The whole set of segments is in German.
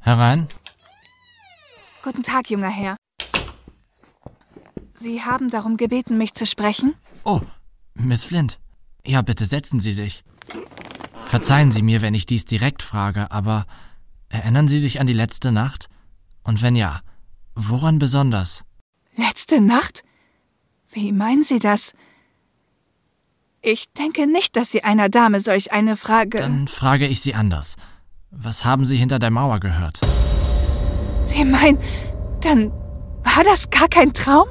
Herein. Guten Tag, junger Herr. Sie haben darum gebeten, mich zu sprechen? Oh, Miss Flint. Ja, bitte setzen Sie sich. Verzeihen Sie mir, wenn ich dies direkt frage, aber erinnern Sie sich an die letzte Nacht? Und wenn ja, woran besonders? Letzte Nacht? Wie meinen Sie das? Ich denke nicht, dass Sie einer Dame solch eine Frage... Dann frage ich Sie anders. Was haben Sie hinter der Mauer gehört? Sie meinen, dann war das gar kein Traum?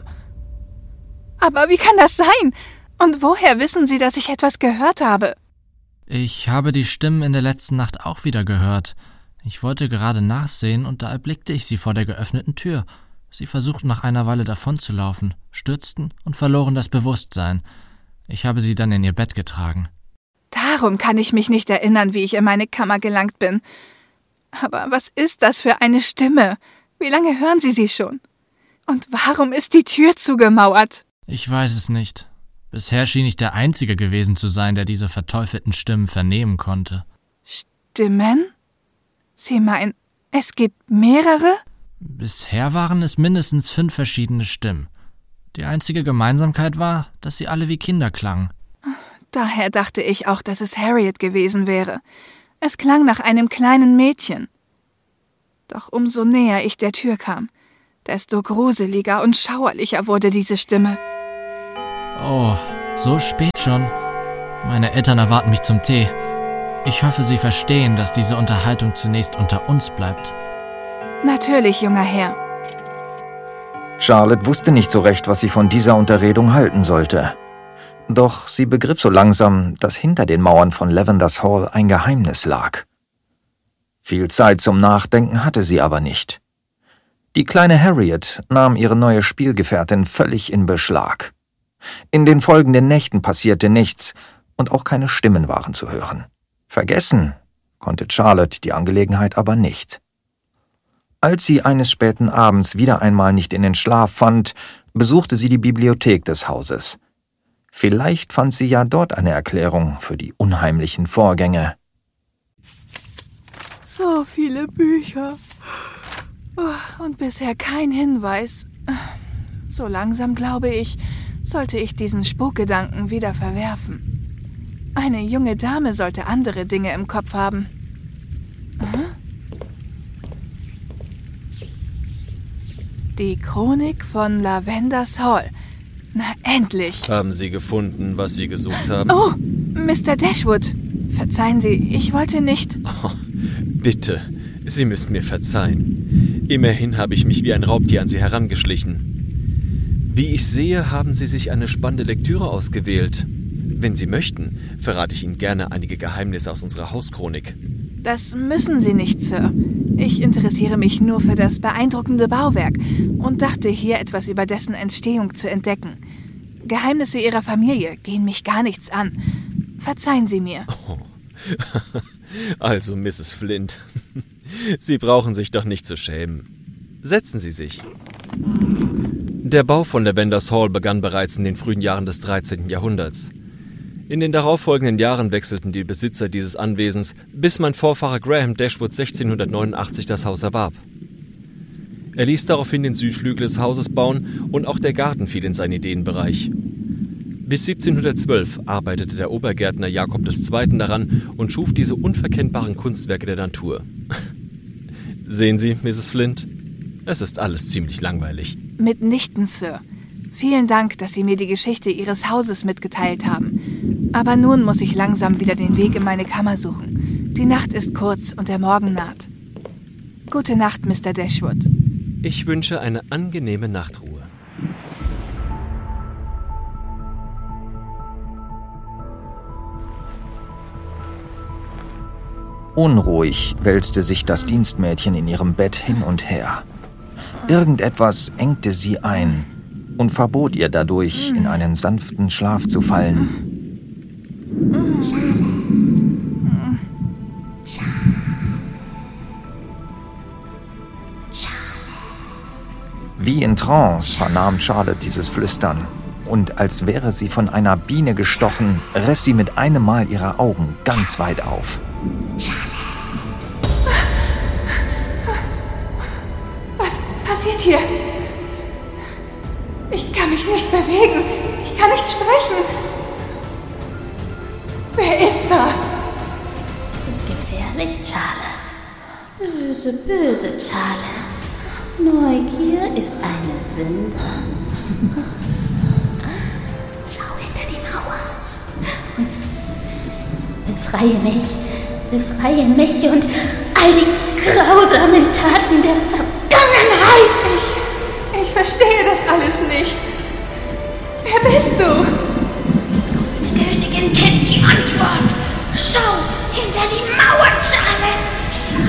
Aber wie kann das sein? Und woher wissen Sie, dass ich etwas gehört habe? Ich habe die Stimmen in der letzten Nacht auch wieder gehört. Ich wollte gerade nachsehen und da erblickte ich sie vor der geöffneten Tür. Sie versuchten nach einer Weile davonzulaufen, stürzten und verloren das Bewusstsein. Ich habe sie dann in ihr Bett getragen. Darum kann ich mich nicht erinnern, wie ich in meine Kammer gelangt bin. Aber was ist das für eine Stimme? Wie lange hören Sie sie schon? Und warum ist die Tür zugemauert? Ich weiß es nicht. Bisher schien ich der Einzige gewesen zu sein, der diese verteufelten Stimmen vernehmen konnte. Stimmen? Sie meinen, es gibt mehrere? Bisher waren es mindestens 5 verschiedene Stimmen. Die einzige Gemeinsamkeit war, dass sie alle wie Kinder klangen. Daher dachte ich auch, dass es Harriet gewesen wäre. Es klang nach einem kleinen Mädchen. Doch umso näher ich der Tür kam, desto gruseliger und schauerlicher wurde diese Stimme. Oh, so spät schon. Meine Eltern erwarten mich zum Tee. Ich hoffe, Sie verstehen, dass diese Unterhaltung zunächst unter uns bleibt. Natürlich, junger Herr. Charlotte wusste nicht so recht, was sie von dieser Unterredung halten sollte. Doch sie begriff so langsam, dass hinter den Mauern von Lavenders Hall ein Geheimnis lag. Viel Zeit zum Nachdenken hatte sie aber nicht. Die kleine Harriet nahm ihre neue Spielgefährtin völlig in Beschlag. In den folgenden Nächten passierte nichts und auch keine Stimmen waren zu hören. Vergessen konnte Charlotte die Angelegenheit aber nicht. Als sie eines späten Abends wieder einmal nicht in den Schlaf fand, besuchte sie die Bibliothek des Hauses. Vielleicht fand sie ja dort eine Erklärung für die unheimlichen Vorgänge. So viele Bücher. Und bisher kein Hinweis. So langsam glaube ich, sollte ich diesen Spukgedanken wieder verwerfen. Eine junge Dame sollte andere Dinge im Kopf haben. Die Chronik von Lavenders Hall. Na, endlich! Haben Sie gefunden, was Sie gesucht haben? Oh, Mr. Dashwood. Verzeihen Sie, ich wollte nicht... Oh, bitte, Sie müssen mir verzeihen. Immerhin habe ich mich wie ein Raubtier an Sie herangeschlichen. Wie ich sehe, haben Sie sich eine spannende Lektüre ausgewählt. Wenn Sie möchten, verrate ich Ihnen gerne einige Geheimnisse aus unserer Hauschronik. Das müssen Sie nicht, Sir. Ich interessiere mich nur für das beeindruckende Bauwerk und dachte, hier etwas über dessen Entstehung zu entdecken. Geheimnisse Ihrer Familie gehen mich gar nichts an. Verzeihen Sie mir. Oh. Also, Mrs. Flint, Sie brauchen sich doch nicht zu schämen. Setzen Sie sich. Der Bau von Lavenders Hall begann bereits in den frühen Jahren des 13. Jahrhunderts. In den darauffolgenden Jahren wechselten die Besitzer dieses Anwesens, bis mein Vorfahrer Graham Dashwood 1689 das Haus erwarb. Er ließ daraufhin den Südflügel des Hauses bauen und auch der Garten fiel in seinen Ideenbereich. Bis 1712 arbeitete der Obergärtner Jakob II. Daran und schuf diese unverkennbaren Kunstwerke der Natur. Sehen Sie, Mrs. Flint, es ist alles ziemlich langweilig. Mitnichten, Sir. Vielen Dank, dass Sie mir die Geschichte Ihres Hauses mitgeteilt haben. Aber nun muss ich langsam wieder den Weg in meine Kammer suchen. Die Nacht ist kurz und der Morgen naht. Gute Nacht, Mr. Dashwood. Ich wünsche eine angenehme Nachtruhe. Unruhig wälzte sich das Dienstmädchen in ihrem Bett hin und her. Irgendetwas engte sie ein und verbot ihr dadurch, in einen sanften Schlaf zu fallen. Wie in Trance vernahm Charlotte dieses Flüstern, und als wäre sie von einer Biene gestochen, riss sie mit einem Mal ihre Augen ganz weit auf. passiert hier? Ich kann mich nicht bewegen. Ich kann nicht sprechen. Wer ist da? Es ist gefährlich, Charlotte. Böse, böse Charlotte. Neugier ist eine Sünde. Schau hinter die Mauer und befreie mich und all die grausamen Taten der Vergangenheit. Ich verstehe das alles nicht. Wer bist du? Die Königin kennt die Antwort. Schau hinter die Mauer, Charlotte. Schau.